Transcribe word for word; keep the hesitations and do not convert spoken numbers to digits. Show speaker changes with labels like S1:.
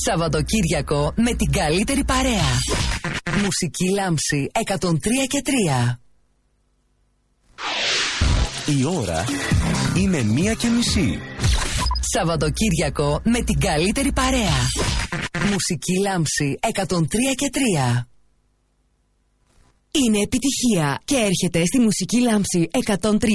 S1: Σαββατοκύριακο με την καλύτερη παρέα. Μουσική Λάμψη εκατόν τρία και τρία.
S2: Η ώρα είναι μία και μισή.
S1: Σαββατοκύριακο με την καλύτερη παρέα. Μουσική Λάμψη εκατόν τρία και τρία.
S3: Είναι επιτυχία και έρχεται στη Μουσική Λάμψη εκατόν τρία